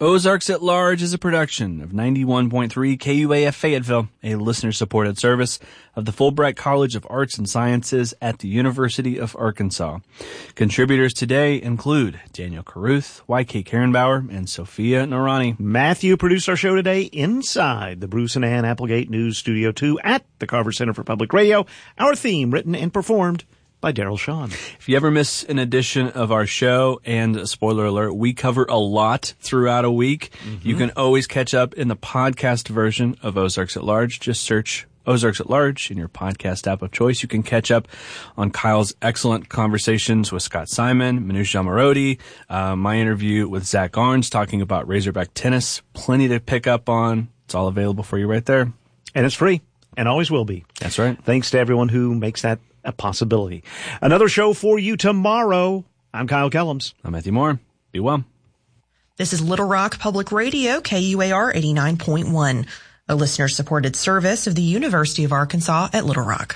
Ozarks at Large is a production of 91.3 KUAF Fayetteville, a listener-supported service of the Fulbright College of Arts and Sciences at the University of Arkansas. Contributors today include Daniel Caruth, YK Karenbauer, and Sophia Narani. Matthew produced our show today inside the Bruce and Ann Applegate News Studio 2 at the Carver Center for Public Radio. Our theme written and performed by Daryl Shawn. If you ever miss an edition of our show, and spoiler alert, we cover a lot throughout a week, you can always catch up in the podcast version of Ozarks at Large. Just search Ozarks at Large in your podcast app of choice. You can catch up on Kyle's excellent conversations with Scott Simon, Manoush Jamarodi, my interview with Zach Arns talking about Razorback tennis. Plenty to pick up on. It's all available for you right there. And it's free, and always will be. That's right. Thanks to everyone who makes that a possibility. Another show for you tomorrow. I'm Kyle Kellums. I'm Matthew Moore. Be well. This is Little Rock Public Radio, KUAR 89.1, a listener-supported service of the University of Arkansas at Little Rock.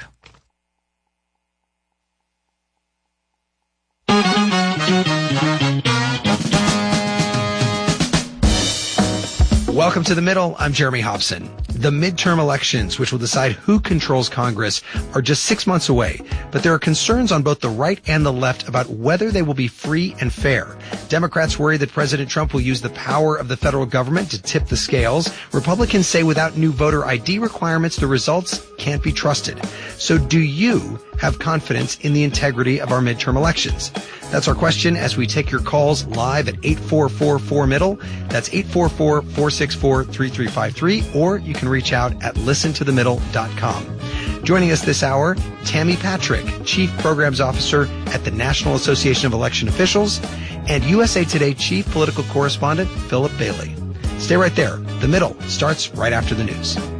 Welcome to The Middle. I'm Jeremy Hobson. The midterm elections, which will decide who controls Congress, are just 6 months away, but there are concerns on both the right and the left about whether they will be free and fair. Democrats worry that President Trump will use the power of the federal government to tip the scales. Republicans say without new voter ID requirements, the results can't be trusted. So do you have confidence in the integrity of our midterm elections? That's our question as we take your calls live at 844-4MIDDLE. That's 844-464-3353, or you can reach out at listentothemiddle.com. Joining us this hour, Tammy Patrick, Chief Programs Officer at the National Association of Election Officials, and USA Today Chief Political Correspondent Philip Bailey. Stay right there. The Middle starts right after the news.